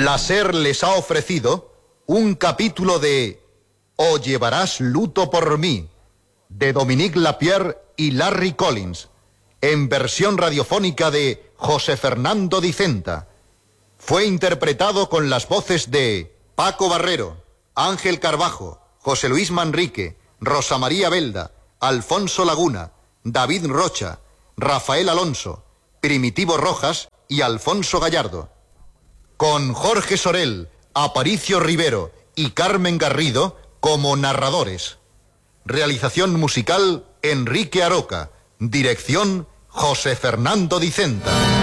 La SER les ha ofrecido un capítulo de O llevarás luto por mí, de Dominique Lapierre y Larry Collins, en versión radiofónica de José Fernando Dicenta. Fue interpretado con las voces de Paco Barrero, Ángel Carbajo, José Luis Manrique, Rosa María Belda, Alfonso Laguna, David Rocha, Rafael Alonso, Primitivo Rojas y Alfonso Gallardo. Con Jorge Sorel, Aparicio Rivero y Carmen Garrido como narradores. Realización musical Enrique Aroca. Dirección José Fernando Dicenta.